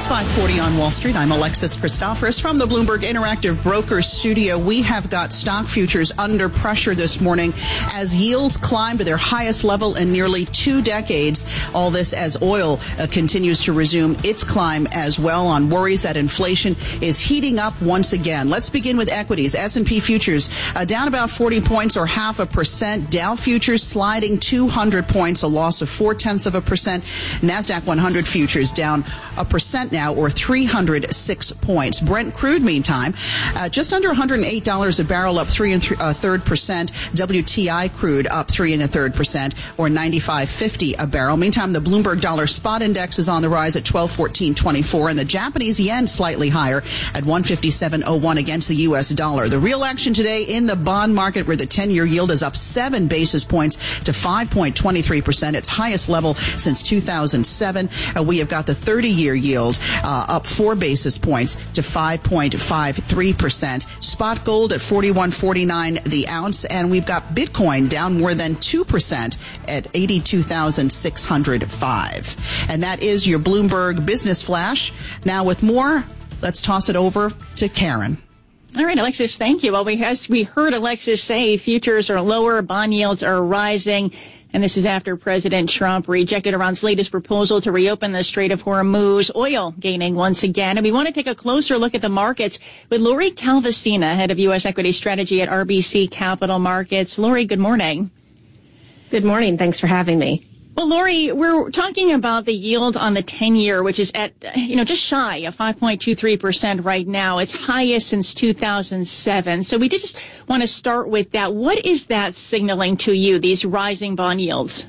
It's 5:40 on Wall Street. I'm Alexis Christoforous from the Bloomberg Interactive Brokers Studio. We have got stock futures under pressure this morning as yields climb to their highest level in nearly 2 decades. All this as oil continues to resume its climb as well on worries that inflation is heating up once again. Let's begin with equities. S&P futures down about 40 points or 0.5%. Dow futures sliding 200 points, a loss of 0.4%. NASDAQ 100 futures down 1% now, or 306 points. Brent crude, meantime, just under $108 a barrel, up 3 1/3%. WTI crude up 3 1/3%, or 95.50 a barrel. Meantime, the Bloomberg Dollar Spot Index is on the rise at 1214.24, and the Japanese yen slightly higher at 157.01 against the U.S. dollar. The real action today in the bond market, where the 10-year yield is up 7 basis points to 5.23%, its highest level since 2007. We have got the 30-year yield up 4 basis points to 5.53%. Spot gold at $41.49 the ounce, and we've got Bitcoin down more than 2% at 82,605. And that is your Bloomberg Business Flash. Now with more, let's toss it over to Karen. All right, Alexis, thank you. Well, we heard Alexis say futures are lower, bond yields are rising. And this is after President Trump rejected Iran's latest proposal to reopen the Strait of Hormuz. Oil gaining once again. And we want to take a closer look at the markets with Lori Calvasina, head of U.S. equity strategy at RBC Capital Markets. Lori, good morning. Good morning. Thanks for having me. Well, Lori, we're talking about the yield on the 10-year, which is at, just shy of 5.23% right now. It's highest since 2007. So we did just want to start with that. What is that signaling to you, these rising bond yields?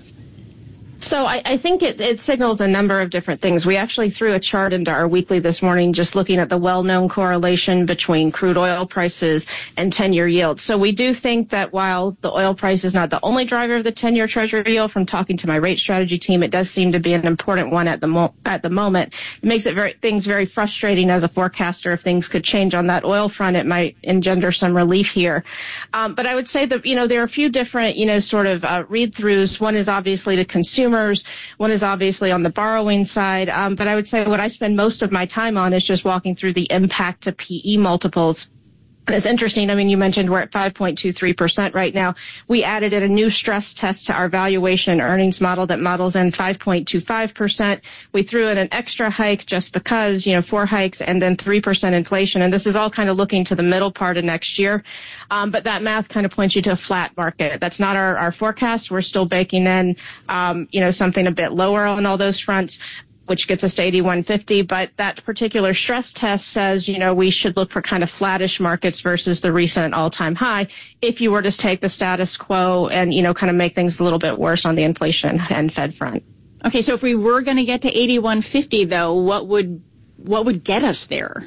So I think it signals a number of different things. We actually threw a chart into our weekly this morning just looking at the well-known correlation between crude oil prices and 10-year yields. So we do think that while the oil price is not the only driver of the 10-year Treasury yield, from talking to my rate strategy team, it does seem to be an important one at the moment. It makes things very frustrating as a forecaster. If things could change on that oil front, it might engender some relief here. But I would say that, there are a few different, read-throughs. One is obviously to consumers. One is obviously on the borrowing side. But I would say what I spend most of my time on is just walking through the impact to PE multiples. And it's interesting. You mentioned we're at 5.23% right now. We added in a new stress test to our valuation earnings model that models in 5.25%. We threw in an extra hike just because, 4 hikes and then 3% inflation. And this is all kind of looking to the middle part of next year. But that math kind of points you to a flat market. That's not our forecast. We're still baking in, something a bit lower on all those fronts, which gets us to 8150. But that particular stress test says, we should look for kind of flattish markets versus the recent all-time high if you were to take the status quo and, kind of make things a little bit worse on the inflation and Fed front. Okay, so if we were going to get to 8150, though, what would get us there?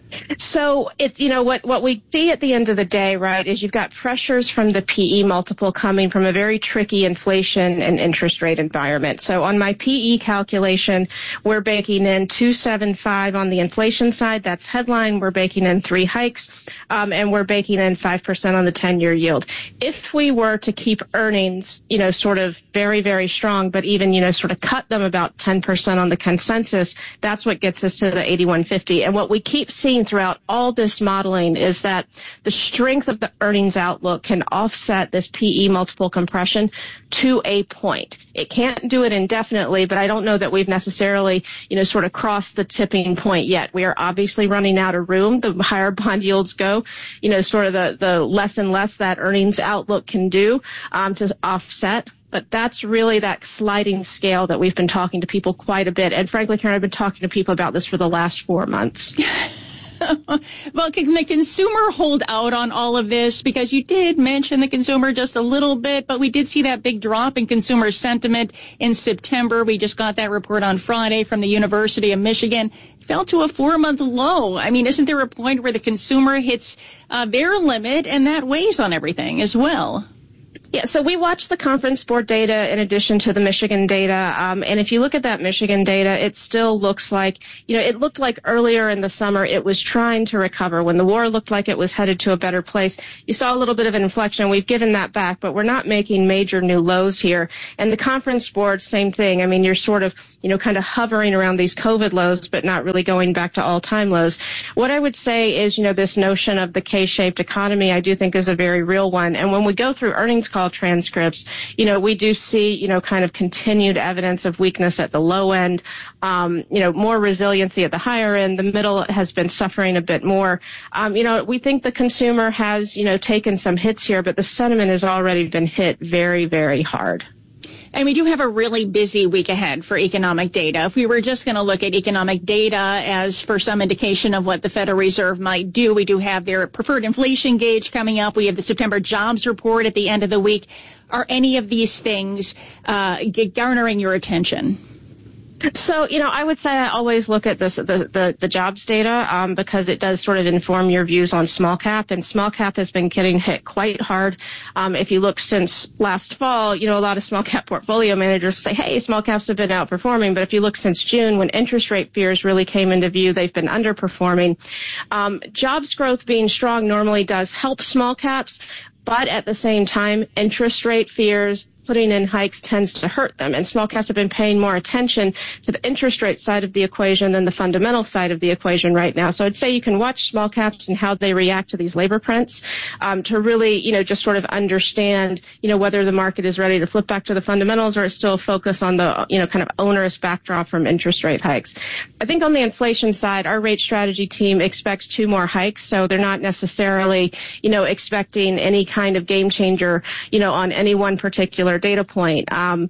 So it's, what we see at the end of the day, right, is you've got pressures from the PE multiple coming from a very tricky inflation and interest rate environment. So on my PE calculation, we're baking in 275 on the inflation side. That's headline. We're baking in 3 hikes, and we're baking in 5% on the 10-year yield. If we were to keep earnings, sort of very, very strong, but even, sort of cut them about 10% on the consensus, that's what gets us to the 8150. And what we keep seeing throughout all this modeling is that the strength of the earnings outlook can offset this PE multiple compression to a point. It can't do it indefinitely, but I don't know that we've necessarily, sort of crossed the tipping point yet. We are obviously running out of room. The higher bond yields go, sort of the less and less that earnings outlook can do to offset. But that's really that sliding scale that we've been talking to people quite a bit. And frankly, Karen, I've been talking to people about this for the last 4 months. Well, can the consumer hold out on all of this? Because you did mention the consumer just a little bit, but we did see that big drop in consumer sentiment in September. We just got that report on Friday from the University of Michigan. It fell to a 4-month low. Isn't there a point where the consumer hits their limit and that weighs on everything as well? Yeah, so we watch the Conference Board data in addition to the Michigan data. And if you look at that Michigan data, it still looks like, it looked like earlier in the summer it was trying to recover. When the war looked like it was headed to a better place, you saw a little bit of an inflection. We've given that back, but we're not making major new lows here. And the Conference Board, same thing. I mean, you're sort of, kind of hovering around these COVID lows, but not really going back to all-time lows. What I would say is, this notion of the K-shaped economy, I do think is a very real one. And when we go through earnings call transcripts, we do see, kind of continued evidence of weakness at the low end, more resiliency at the higher end. The middle has been suffering a bit more. We think the consumer has, taken some hits here, but the sentiment has already been hit very, very hard. And we do have a really busy week ahead for economic data. If we were just going to look at economic data as for some indication of what the Federal Reserve might do, we do have their preferred inflation gauge coming up. We have the September jobs report at the end of the week. Are any of these things garnering your attention? So, I would say I always look at this, the jobs data, because it does sort of inform your views on small cap, and small cap has been getting hit quite hard. If you look since last fall, a lot of small cap portfolio managers say, hey, small caps have been outperforming. But if you look since June, when interest rate fears really came into view, they've been underperforming. Jobs growth being strong normally does help small caps, but at the same time, interest rate fears, putting in hikes tends to hurt them. And small caps have been paying more attention to the interest rate side of the equation than the fundamental side of the equation right now. So I'd say you can watch small caps and how they react to these labor prints, to really, just sort of understand, whether the market is ready to flip back to the fundamentals or it's still focused on the, kind of onerous backdrop from interest rate hikes. I think on the inflation side, our rate strategy team expects 2 more hikes. So they're not necessarily, expecting any kind of game changer, on any one particular data point.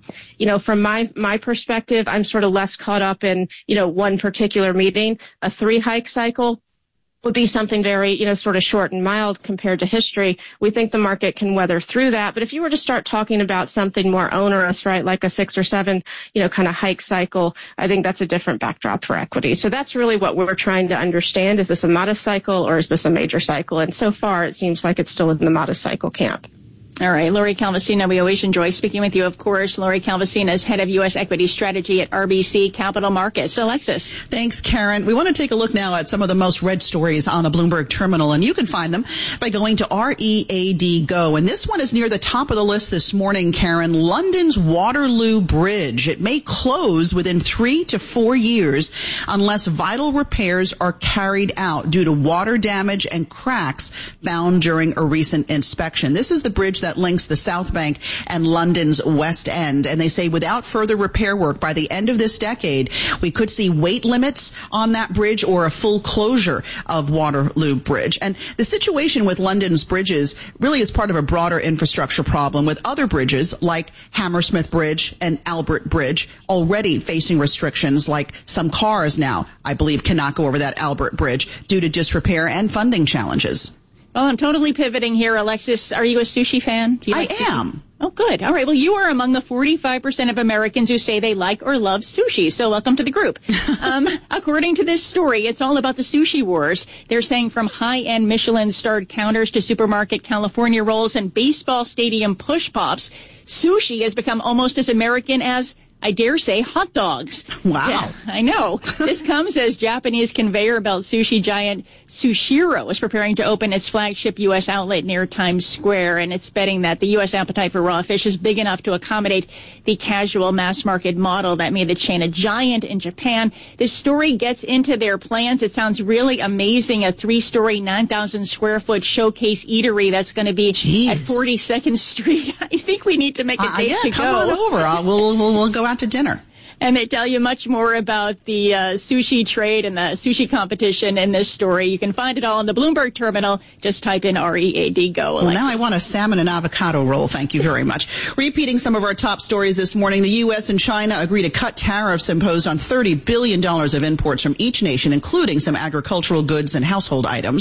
From my perspective, I'm sort of less caught up in, one particular meeting. A 3 hike cycle would be something very, sort of short and mild compared to history. We think the market can weather through that. But if you were to start talking about something more onerous, right, like a 6 or 7, kind of hike cycle, I think that's a different backdrop for equity. So that's really what we're trying to understand. Is this a modest cycle or is this a major cycle? And so far, it seems like it's still in the modest cycle camp. All right, Lori Calvasina, we always enjoy speaking with you, of course. Lori Calvasina is head of U.S. equity strategy at RBC Capital Markets. Alexis. Thanks, Karen. We want to take a look now at some of the most read stories on the Bloomberg terminal, and you can find them by going to READ Go. And this one is near the top of the list this morning, Karen. London's Waterloo Bridge. It may close within 3 to 4 years unless vital repairs are carried out due to water damage and cracks found during a recent inspection. This is the bridge that links the South Bank and London's West End. And they say without further repair work by the end of this decade, we could see weight limits on that bridge or a full closure of Waterloo Bridge. And the situation with London's bridges really is part of a broader infrastructure problem with other bridges like Hammersmith Bridge and Albert Bridge already facing restrictions, like some cars now, I believe, cannot go over that Albert Bridge due to disrepair and funding challenges. Well, I'm totally pivoting here. Alexis, are you a sushi fan? Do you like sushi? Am. Oh, good. All right. Well, you are among the 45% of Americans who say they like or love sushi. So welcome to the group. According to this story, it's all about the sushi wars. They're saying from high-end Michelin-starred counters to supermarket California rolls and baseball stadium push pops, sushi has become almost as American as, I dare say, hot dogs. Wow. Yeah, I know. This comes as Japanese conveyor belt sushi giant Sushiro is preparing to open its flagship U.S. outlet near Times Square, and it's betting that the U.S. appetite for raw fish is big enough to accommodate the casual mass market model that made the chain a giant in Japan. This story gets into their plans. It sounds really amazing. A 3-story, 9,000 square foot showcase eatery that's going to be at 42nd Street. I think we need to make a date to go. Come on over. We'll go out to dinner. And they tell you much more about the sushi trade and the sushi competition in this story. You can find it all on the Bloomberg terminal. Just type in READ Go. Well, now I want a salmon and avocado roll. Thank you very much. Repeating some of our top stories this morning, the U.S. and China agree to cut tariffs imposed on $30 billion of imports from each nation, including some agricultural goods and household items.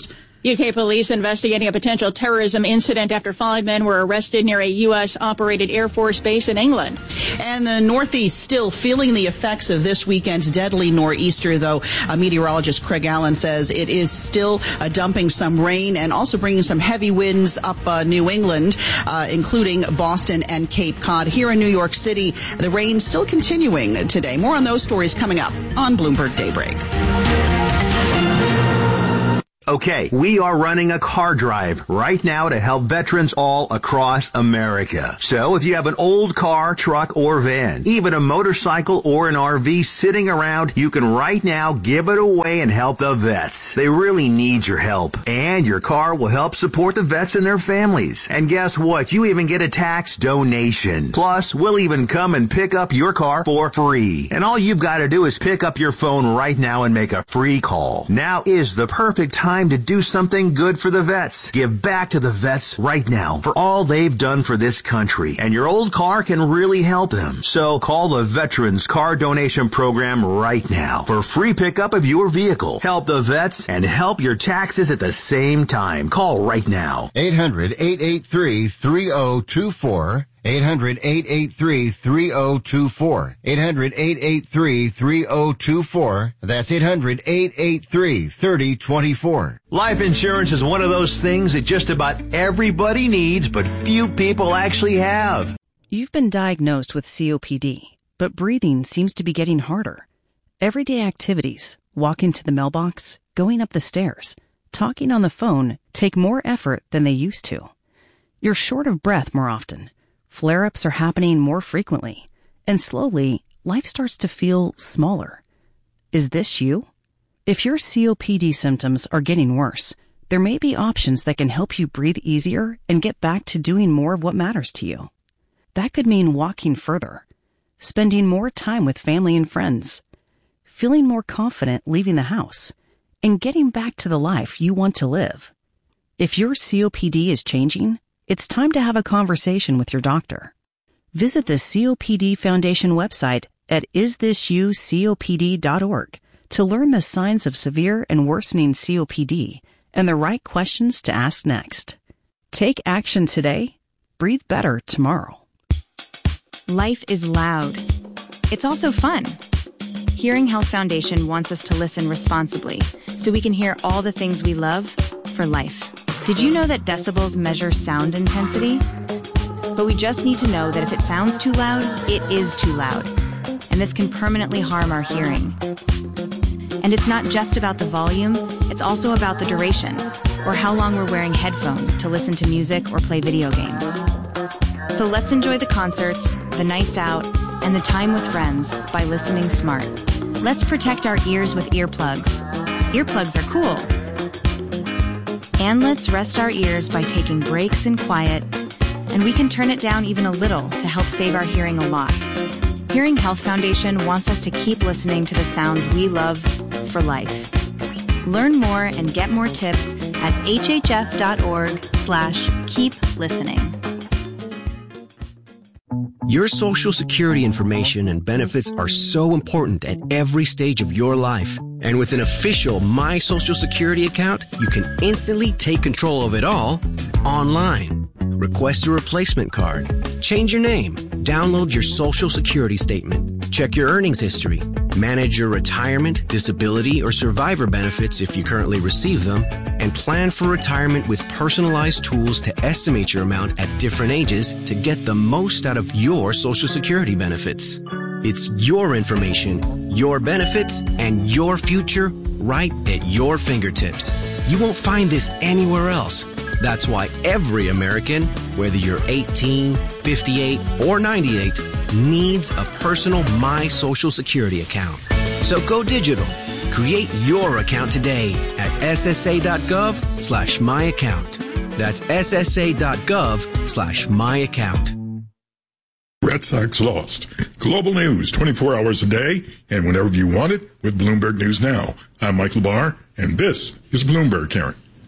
UK police investigating a potential terrorism incident after 5 men were arrested near a U.S.-operated Air Force base in England. And the Northeast still feeling the effects of this weekend's deadly nor'easter, though meteorologist Craig Allen says it is still dumping some rain and also bringing some heavy winds up New England, including Boston and Cape Cod. Here in New York City, the rain still continuing today. More on those stories coming up on Bloomberg Daybreak. Okay, we are running a car drive right now to help veterans all across America. So if you have an old car, truck, or van, even a motorcycle or an RV sitting around, you can right now give it away and help the vets. They really need your help. And your car will help support the vets and their families. And guess what? You even get a tax donation. Plus, we'll even come and pick up your car for free. And all you've got to do is pick up your phone right now and make a free call. Now is the perfect time to do something good for the vets. Give back to the vets right now for all they've done for this country. And your old car can really help them. So call the Veterans Car Donation Program right now for free pickup of your vehicle. Help the vets and help your taxes at the same time. Call right now. 800-883-3024. 800-883-3024. 800-883-3024. That's 800-883-3024. Life insurance is one of those things that just about everybody needs, but few people actually have. You've been diagnosed with COPD, but breathing seems to be getting harder. Everyday activities, walking to the mailbox, going up the stairs, talking on the phone take more effort than they used to. You're short of breath more often. Flare-ups are happening more frequently, and slowly, life starts to feel smaller. Is this you? If your COPD symptoms are getting worse, there may be options that can help you breathe easier and get back to doing more of what matters to you. That could mean walking further, spending more time with family and friends, feeling more confident leaving the house, and getting back to the life you want to live. If your COPD is changing, it's time to have a conversation with your doctor. Visit the COPD Foundation website at isthisyoucopd.org to learn the signs of severe and worsening COPD and the right questions to ask next. Take action today. Breathe better tomorrow. Life is loud. It's also fun. Hearing Health Foundation wants us to listen responsibly so we can hear all the things we love for life. Did you know that decibels measure sound intensity? But we just need to know that if it sounds too loud, it is too loud. And this can permanently harm our hearing. And it's not just about the volume, it's also about the duration, or how long we're wearing headphones to listen to music or play video games. So let's enjoy the concerts, the nights out, and the time with friends by listening smart. Let's protect our ears with earplugs. Earplugs are cool. And let's rest our ears by taking breaks in quiet, and we can turn it down even a little to help save our hearing a lot. Hearing Health Foundation wants us to keep listening to the sounds we love for life. Learn more and get more tips at hhf.org/keep listening. Your Social Security information and benefits are so important at every stage of your life. And with an official My Social Security account, you can instantly take control of it all online. Request a replacement card, change your name, download your Social Security statement, check your earnings history, manage your retirement, disability, or survivor benefits if you currently receive them, and plan for retirement with personalized tools to estimate your amount at different ages to get the most out of your Social Security benefits. It's your information, your benefits, and your future right at your fingertips. You won't find this anywhere else. That's why every American, whether you're 18, 58, or 98, needs a personal My Social Security account. So go digital. Create your account today at ssa.gov/myaccount. That's ssa.gov/myaccount. Red Sox lost. Global news 24 hours a day and whenever you want it with Bloomberg News Now. I'm Michael Barr, and this is Bloomberg Hearing.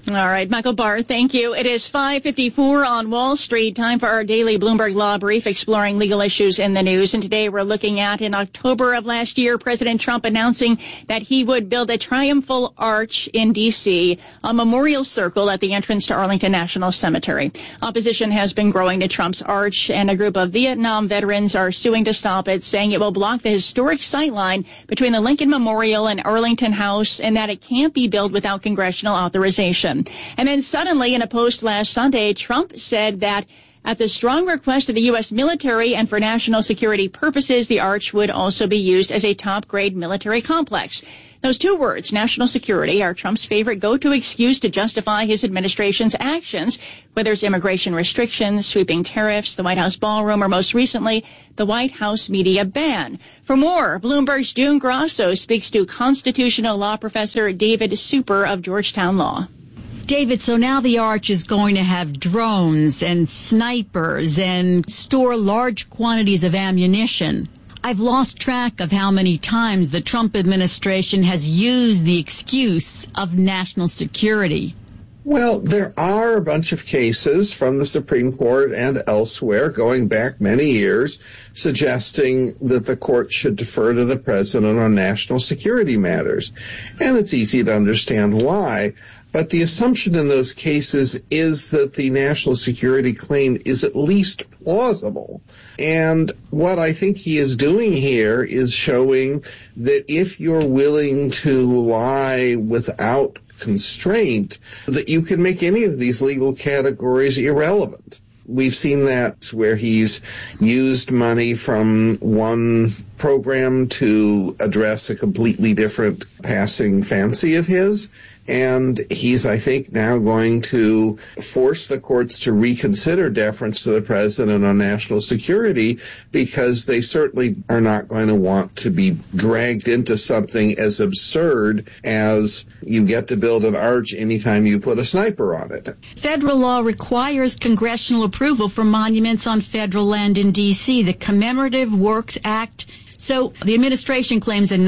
All right, Michael Barr, thank you. It is 5:54 on Wall Street. Time for our daily Bloomberg Law Brief exploring legal issues in the news. And today we're looking at, in October of last year, President Trump announcing that he would build a triumphal arch in D.C., a memorial circle at the entrance to Arlington National Cemetery. Opposition has been growing to Trump's arch, and a group of Vietnam veterans are suing to stop it, saying it will block the historic sightline between the Lincoln Memorial and Arlington House, and that it can't be built without congressional authorization. And then suddenly, in a post last Sunday, Trump said that at the strong request of the U.S. military and for national security purposes, the arch would also be used as a top-grade military complex. Those two words, national security, are Trump's favorite go-to excuse to justify his administration's actions, whether it's immigration restrictions, sweeping tariffs, the White House ballroom, or most recently, the White House media ban. For more, Bloomberg's June Grasso speaks to constitutional law professor David Super of Georgetown Law. David, so now the arch is going to have drones and snipers and store large quantities of ammunition. I've lost track of how many times the Trump administration has used the excuse of national security. Well, there are a bunch of cases from the Supreme Court and elsewhere going back many years suggesting that the court should defer to the president on national security matters. And it's easy to understand why. But the assumption in those cases is that the national security claim is at least plausible. And what I think he is doing here is showing that if you're willing to lie without constraint, that you can make any of these legal categories irrelevant. We've seen that where he's used money from one program to address a completely different passing fancy of his. And he's, I think, now going to force the courts to reconsider deference to the president on national security, because they certainly are not going to want to be dragged into something as absurd as you get to build an arch anytime you put a sniper on it. Federal law requires congressional approval for monuments on federal land in D.C. The Commemorative Works Act. So the administration claims a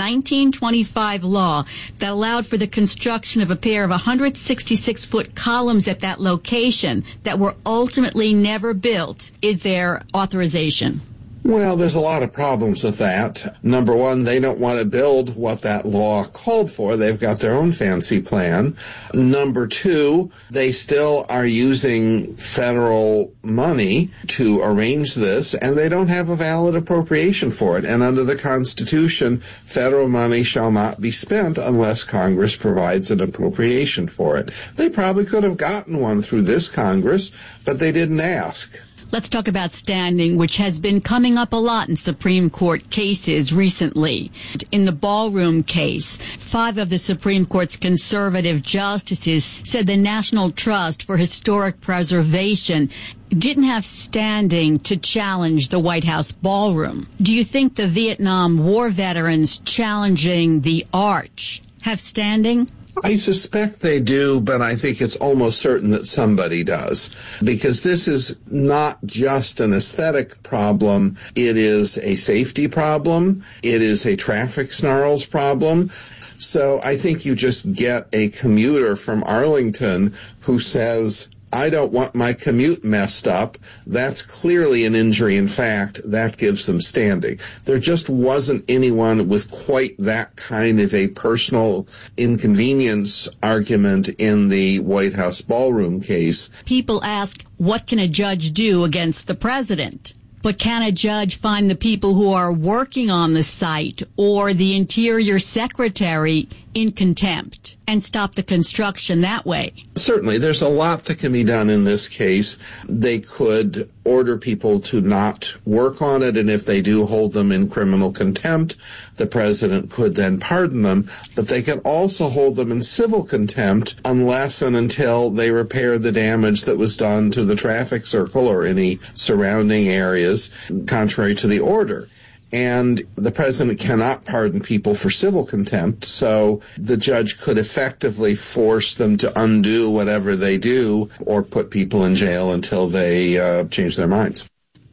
1925 law that allowed for the construction of a pair of 166-foot columns at that location that were ultimately never built. Is there authorization? Well, there's a lot of problems with that. Number one, they don't want to build what that law called for. They've got their own fancy plan. Number two, they still are using federal money to arrange this, and they don't have a valid appropriation for it. And under the Constitution, federal money shall not be spent unless Congress provides an appropriation for it. They probably could have gotten one through this Congress, but they didn't ask. Let's talk about standing, which has been coming up a lot in Supreme Court cases recently. In the ballroom case, 5 of the Supreme Court's conservative justices said the National Trust for Historic Preservation didn't have standing to challenge the White House ballroom. Do you think the Vietnam War veterans challenging the arch have standing? I suspect they do, but I think it's almost certain that somebody does, because this is not just an aesthetic problem. It is a safety problem. It is a traffic snarls problem. So I think you just get a commuter from Arlington who says, I don't want my commute messed up. That's clearly an injury in fact. That gives them standing. There just wasn't anyone with quite that kind of a personal inconvenience argument in the White House ballroom case. People ask, what can a judge do against the president? But can a judge find the people who are working on the site or the Interior Secretary in contempt and stop the construction that way? Certainly. There's a lot that can be done in this case. They could order people to not work on it, and if they do, hold them in criminal contempt. The president could then pardon them, but they can also hold them in civil contempt unless and until they repair the damage that was done to the traffic circle or any surrounding areas, contrary to the order. And the president cannot pardon people for civil contempt, so the judge could effectively force them to undo whatever they do or put people in jail until they change their minds.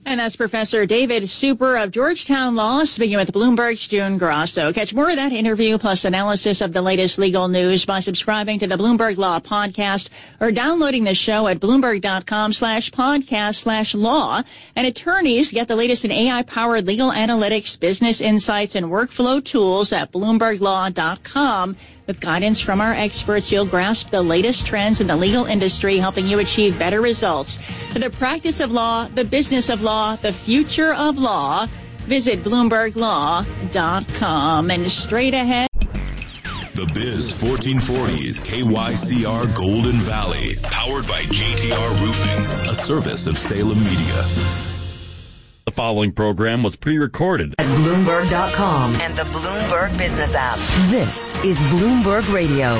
And that's Professor David Super of Georgetown Law speaking with Bloomberg's June Grosso. Catch more of that interview plus analysis of the latest legal news by subscribing to the Bloomberg Law podcast or downloading the show at Bloomberg.com/podcast/law. And attorneys get the latest in AI-powered legal analytics, business insights, and workflow tools at BloombergLaw.com. With guidance from our experts, you'll grasp the latest trends in the legal industry, helping you achieve better results. For the practice of law, the business of law, the future of law, visit BloombergLaw.com. And straight ahead. The Biz 1440's KYCR Golden Valley, powered by JTR Roofing, a service of Salem Media. The following program was pre-recorded at Bloomberg.com and the Bloomberg Business app. This is Bloomberg Radio.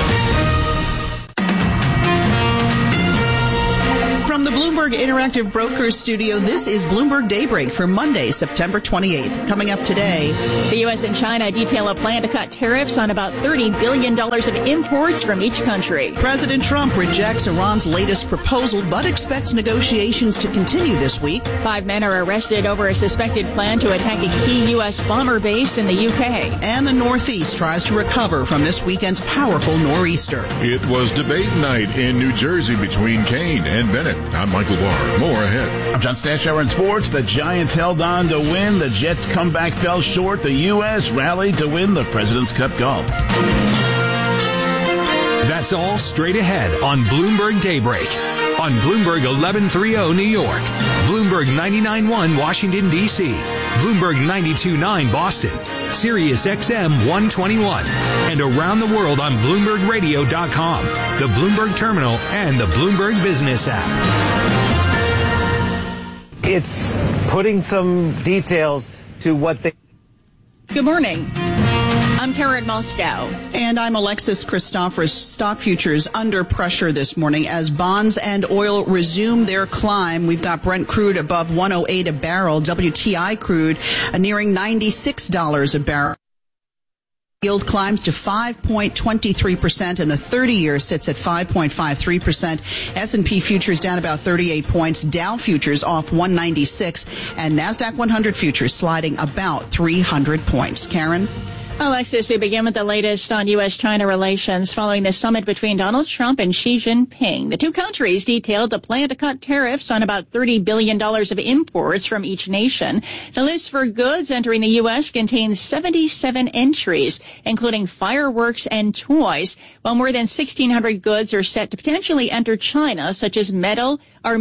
From the Bloomberg Interactive Brokers Studio, this is Bloomberg Daybreak for Monday, September 28th. Coming up today, the U.S. and China detail a plan to cut tariffs on about $30 billion of imports from each country. President Trump rejects Iran's latest proposal, but expects negotiations to continue this week. 5 men are arrested over a suspected plan to attack a key U.S. bomber base in the U.K. And the Northeast tries to recover from this weekend's powerful nor'easter. It was debate night in New Jersey between Kaine and Bennett. I'm Michael Barr. More ahead. I'm John Stashower in sports. The Giants held on to win. The Jets' comeback fell short. The U.S. rallied to win the President's Cup golf. That's all straight ahead on Bloomberg Daybreak. On Bloomberg 1130 New York, Bloomberg 99.1 Washington, D.C., Bloomberg 92.9 Boston, Sirius XM 121, and around the world on BloombergRadio.com, the Bloomberg Terminal, and the Bloomberg Business app. It's putting some details to what they... Good morning. I'm Karen Moscow. And I'm Alexis Christoforous. Stock futures under pressure this morning as bonds and oil resume their climb. We've got Brent crude above $108 a barrel, WTI crude nearing $96 a barrel. Yield climbs to 5.23%, and the 30-year sits at 5.53%. S&P futures down about 38 points. Dow futures off 196, and NASDAQ 100 futures sliding about 300 points. Karen? Alexis, we begin with the latest on U.S.-China relations following the summit between Donald Trump and Xi Jinping. The two countries detailed a plan to cut tariffs on about $30 billion of imports from each nation. The list for goods entering the U.S. contains 77 entries, including fireworks and toys, while more than 1,600 goods are set to potentially enter China, such as meat, and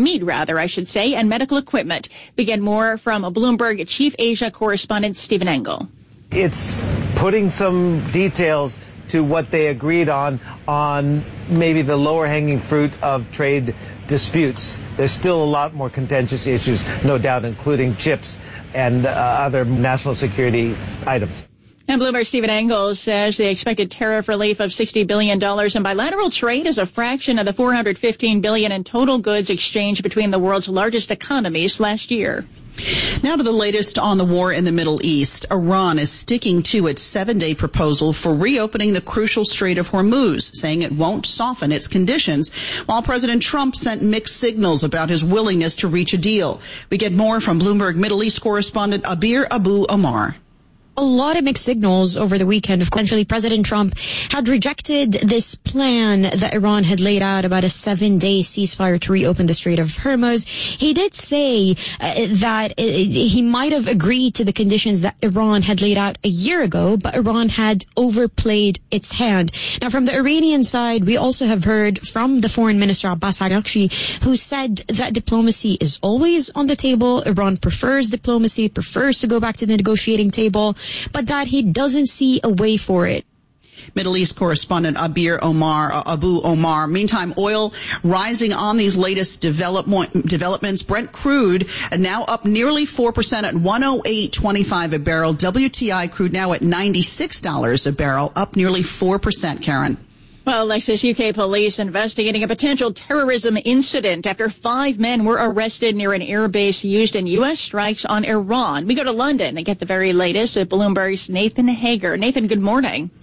medical equipment. We get more from Bloomberg Chief Asia correspondent Stephen Engel. It's putting some details to what they agreed on maybe the lower-hanging fruit of trade disputes. There's still a lot more contentious issues, no doubt, including chips and other national security items. And Bloomberg Stephen Engel says the expected tariff relief of $60 billion in bilateral trade is a fraction of the $415 billion in total goods exchanged between the world's largest economies last year. Now to the latest on the war in the Middle East. Iran is sticking to its 7-day proposal for reopening the crucial Strait of Hormuz, saying it won't soften its conditions, while President Trump sent mixed signals about his willingness to reach a deal. We get more from Bloomberg Middle East correspondent Abir Abu Omar. A lot of mixed signals over the weekend. Essentially, President Trump had rejected this plan that Iran had laid out about a 7-day ceasefire to reopen the Strait of Hormuz. He did say that he might have agreed to the conditions that Iran had laid out a year ago, but Iran had overplayed its hand. Now, from the Iranian side, we also have heard from the Foreign Minister Abbas Araghchi, who said that diplomacy is always on the table. Iran prefers diplomacy, prefers to go back to the negotiating table, but that he doesn't see a way for it. Middle East correspondent Abu Omar. Meantime, oil rising on these latest developments. Brent crude now up nearly 4% at $108.25 a barrel. WTI crude now at $96 a barrel, up nearly 4%, Karen. Well, Alexis, UK police investigating a potential terrorism incident after 5 men were arrested near an airbase used in U.S. strikes on Iran. We go to London and get the very latest at Bloomberg's Nathan Hager. Nathan, good morning.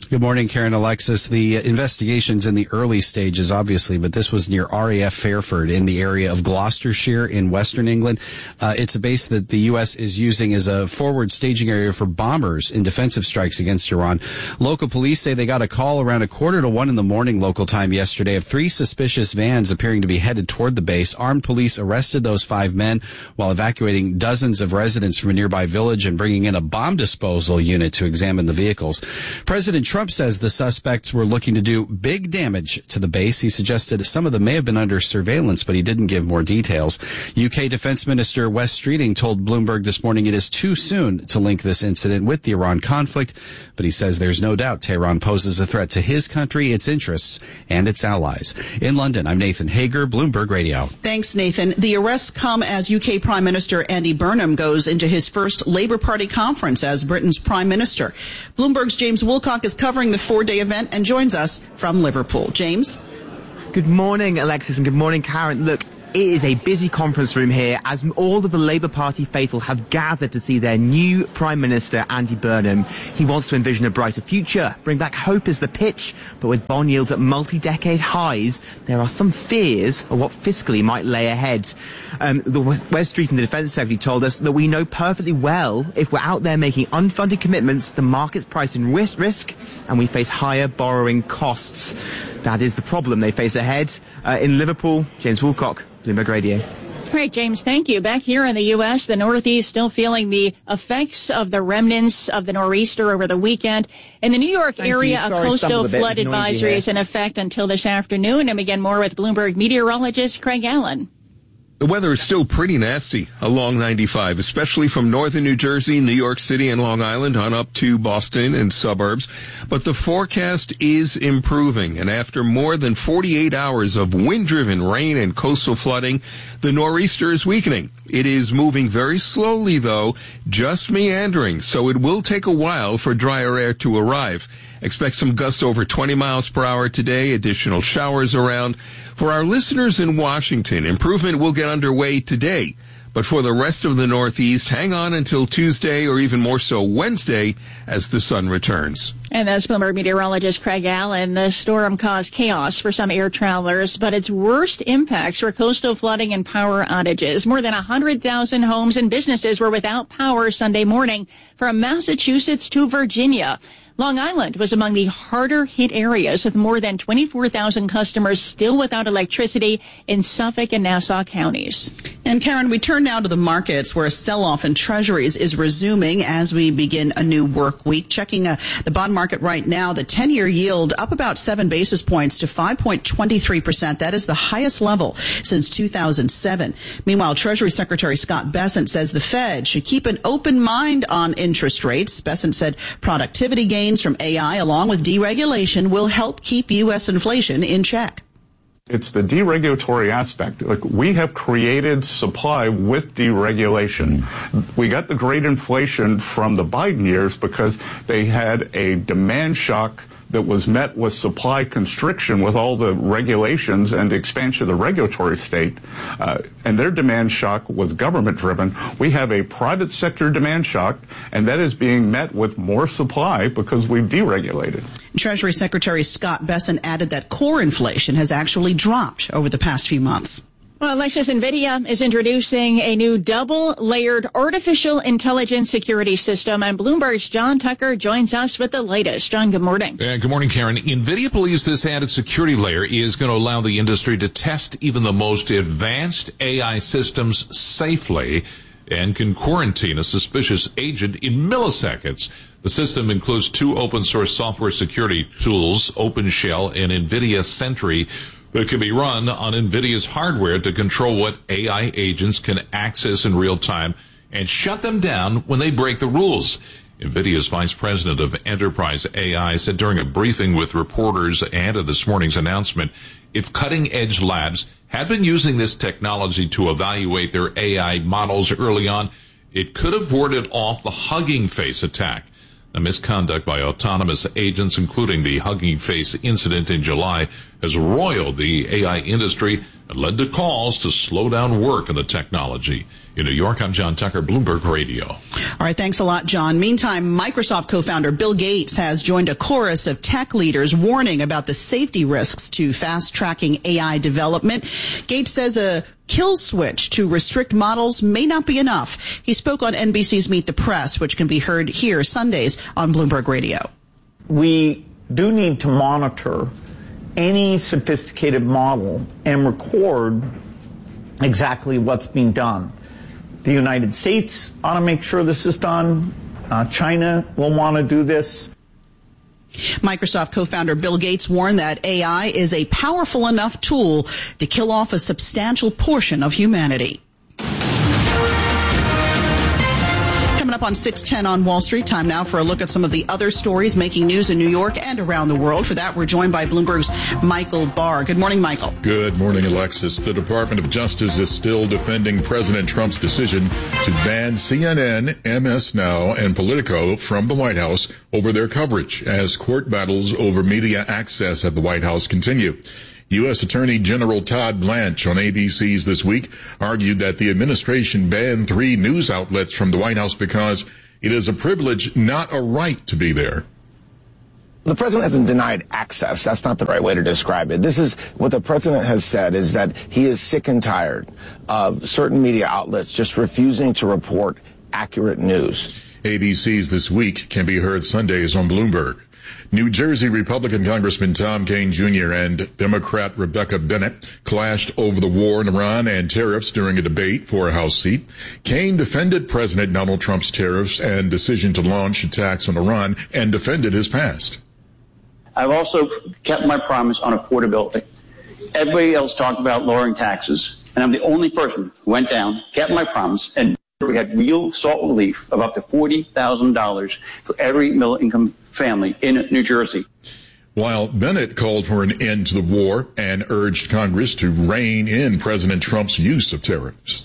Good morning, Karen, Alexis. The investigation's in the early stages, obviously, but this was near RAF Fairford in the area of Gloucestershire in western England. It's a base that the U.S. is using as a forward staging area for bombers in defensive strikes against Iran. Local police say they got a call around 1:45 in the morning local time yesterday of 3 suspicious vans appearing to be headed toward the base. Armed police arrested those 5 men while evacuating dozens of residents from a nearby village and bringing in a bomb disposal unit to examine the vehicles. President Trump says the suspects were looking to do big damage to the base. He suggested some of them may have been under surveillance, but he didn't give more details. UK Defense Minister Wes Streeting told Bloomberg this morning it is too soon to link this incident with the Iran conflict, but he says there's no doubt Tehran poses a threat to his country, its interests, and its allies. In London, I'm Nathan Hager, Bloomberg Radio. Thanks, Nathan. The arrests come as UK Prime Minister Andy Burnham goes into his first Labour Party conference as Britain's Prime Minister. Bloomberg's James Woolcock is covering the 4-day event and joins us from Liverpool. James? Good morning, Alexis, and good morning, Karen. Look, it is a busy conference room here as all of the Labour Party faithful have gathered to see their new Prime Minister, Andy Burnham. He wants to envision a brighter future, bring back hope is the pitch, but with bond yields at multi-decade highs, there are some fears of what fiscally might lay ahead. Wes Streeting, the Defence Secretary, told us that we know perfectly well if we're out there making unfunded commitments, the market's pricing risk, and we face higher borrowing costs. That is the problem they face ahead. In Liverpool, James Woolcock, Bloomberg Radio. Great, James. Thank you. Back here in the U.S., the Northeast still feeling the effects of the remnants of the nor'easter over the weekend. In the New York area, a coastal flood advisory is in effect until this afternoon. And begin more with Bloomberg meteorologist Craig Allen. The weather is still pretty nasty along 95, especially from northern New Jersey, New York City, and Long Island on up to Boston and suburbs. But the forecast is improving, and after more than 48 hours of wind-driven rain and coastal flooding, the nor'easter is weakening. It is moving very slowly, though, just meandering, so it will take a while for drier air to arrive. Expect some gusts over 20 miles per hour today, additional showers around. For our listeners in Washington, improvement will get underway today. But for the rest of the Northeast, hang on until Tuesday or even more so Wednesday as the sun returns. And that's Bloomberg meteorologist Craig Allen. The storm caused chaos for some air travelers, but its worst impacts were coastal flooding and power outages. More than 100,000 homes and businesses were without power Sunday morning from Massachusetts to Virginia. Long Island was among the harder hit areas with more than 24,000 customers still without electricity in Suffolk and Nassau counties. And Karen, we turn now to the markets where a sell-off in treasuries is resuming as we begin a new work week. Checking the bond market right now, the 10-year yield up about 7 basis points to 5.23%. That is the highest level since 2007. Meanwhile, Treasury Secretary Scott Bessent says the Fed should keep an open mind on interest rates. Bessent said productivity gains from AI along with deregulation will help keep U.S. inflation in check. It's the deregulatory aspect. Like, we have created supply with deregulation. We got the great inflation from the Biden years because they had a demand shock that was met with supply constriction with all the regulations and the expansion of the regulatory state. And their demand shock was government driven. We have a private sector demand shock, and that is being met with more supply because we've deregulated. Treasury Secretary Scott Bessent added that core inflation has actually dropped over the past few months. Well, Alexis, NVIDIA is introducing a new double-layered artificial intelligence security system, and Bloomberg's John Tucker joins us with the latest. John, good morning. Good morning, Karen. NVIDIA believes this added security layer is going to allow the industry to test even the most advanced AI systems safely and can quarantine a suspicious agent in milliseconds. The system includes 2 open-source software security tools, OpenShell and NVIDIA Sentry, that can be run on NVIDIA's hardware to control what AI agents can access in real time and shut them down when they break the rules. NVIDIA's Vice President of Enterprise AI said during a briefing with reporters and at this morning's announcement, if cutting-edge labs had been using this technology to evaluate their AI models early on, it could have warded off the Hugging Face attack. The misconduct by autonomous agents, including the Hugging Face incident in July, has roiled the AI industry and led to calls to slow down work in the technology. In New York, I'm John Tucker, Bloomberg Radio. All right, thanks a lot, John. Meantime, Microsoft co-founder Bill Gates has joined a chorus of tech leaders warning about the safety risks to fast-tracking AI development. Gates says a kill switch to restrict models may not be enough. He spoke on NBC's Meet the Press, which can be heard here Sundays on Bloomberg Radio. We do need to monitor any sophisticated model and record exactly what's being done. The United States ought to make sure this is done. China will want to do this. Microsoft co-founder Bill Gates warned that AI is a powerful enough tool to kill off a substantial portion of humanity. Coming up on 6:10 on Wall Street. Time now for a look at some of the other stories making news in New York and around the world. For that, we're joined by Bloomberg's Michael Barr. Good morning, Michael. Good morning, Alexis. The Department of Justice is still defending President Trump's decision to ban CNN, MS Now, and Politico from the White House over their coverage as court battles over media access at the White House continue. U.S. Attorney General Todd Blanche on ABC's This Week argued that the administration banned 3 news outlets from the White House because it is a privilege, not a right, to be there. The president hasn't denied access. That's not the right way to describe it. This is what the president has said, is that he is sick and tired of certain media outlets just refusing to report accurate news. ABC's This Week can be heard Sundays on Bloomberg. New Jersey Republican Congressman Tom Kean Jr. and Democrat Rebecca Bennett clashed over the war in Iran and tariffs during a debate for a House seat. Kean defended President Donald Trump's tariffs and decision to launch attacks on Iran and defended his past. I've also kept my promise on affordability. Everybody else talked about lowering taxes, and I'm the only person who went down, kept my promise, and we had real SALT relief of up to $40,000 for every middle-income family in New Jersey. While Bennett called for an end to the war and urged Congress to rein in President Trump's use of tariffs.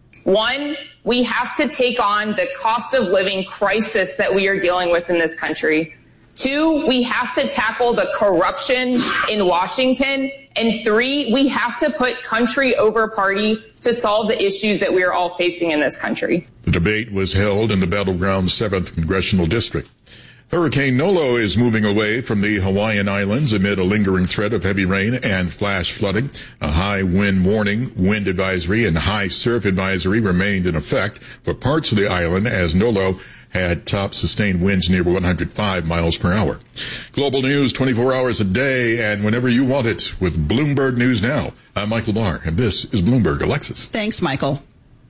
1, we have to take on the cost of living crisis that we are dealing with in this country. 2, we have to tackle the corruption in Washington. And 3, we have to put country over party to solve the issues that we are all facing in this country. The debate was held in the battleground 7th Congressional District. Hurricane Nolo is moving away from the Hawaiian Islands amid a lingering threat of heavy rain and flash flooding. A high wind warning, wind advisory, and high surf advisory remained in effect for parts of the island as Nolo had top sustained winds near 105 miles per hour. Global news 24 hours a day and whenever you want it with Bloomberg News Now. I'm Michael Barr, and this is Bloomberg. Alexis. Thanks, Michael.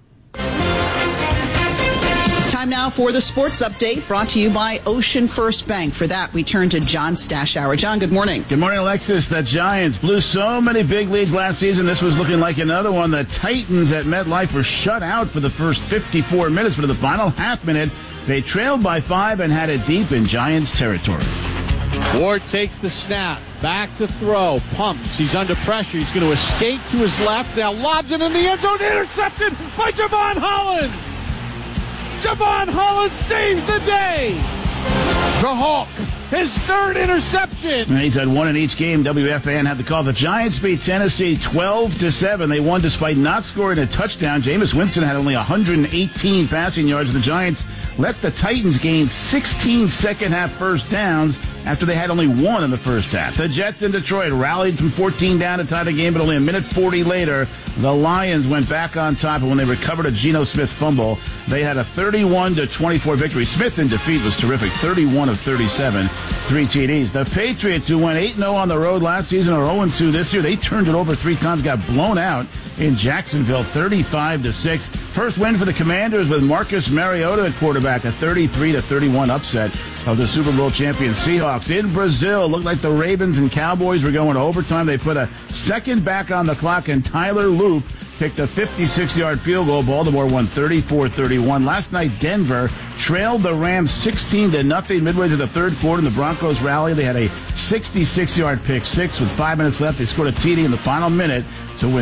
Time now for the sports update brought to you by Ocean First Bank. For that, we turn to John Stashower. John, good morning. Good morning, Alexis. The Giants blew so many big leads last season. This was looking like another one. The Titans at MetLife were shut out for the first 54 minutes, but in the final half minute, they trailed by 5 and had it deep in Giants territory. Ward takes the snap, back to throw, pumps, he's under pressure, he's going to escape to his left, now lobs it in the end zone, intercepted by Javon Holland! Javon Holland saves the day! The Hawk, his 3rd interception! He's had 1 in each game. WFAN had the call. The Giants beat Tennessee 12-7. They won despite not scoring a touchdown. Jameis Winston had only 118 passing yards. The Giants let the Titans gain 16 second-half first downs after they had only 1 in the first half. The Jets in Detroit rallied from 14 down to tie the game, but only a minute 40 later, the Lions went back on top, and when they recovered a Geno Smith fumble, they had a 31-24 victory. Smith in defeat was terrific, 31 of 37, 3 TDs. The Patriots, who went 8-0 on the road last season, are 0-2 this year. They turned it over 3 times, got blown out in Jacksonville, 35-6. First win for the Commanders with Marcus Mariota at quarterback, a 33-31 upset of the Super Bowl champion Seahawks. In Brazil, looked like the Ravens and Cowboys were going to overtime. They put a second back on the clock, and Tyler Loop picked a 56-yard field goal. Baltimore won 34-31. Last night, Denver trailed the Rams 16-0 midway through the third quarter in the Broncos rally. They had a 66-yard pick six with 5 minutes left. They scored a TD in the final minute to win